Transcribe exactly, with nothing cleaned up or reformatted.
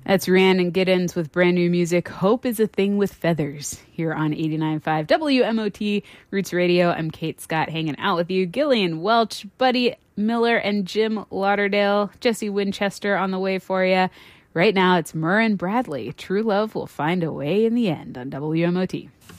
That's Rhiannon Giddens with brand new music, Hope is a Thing with Feathers, here on eighty-nine point five W M O T Roots Radio. I'm Kate Scott hanging out with you. Gillian Welch, Buddy Miller, and Jim Lauderdale. Jesse Winchester on the way for you. Right now, it's Murr and Bradley. True Love Will Find a Way in the End on W M O T.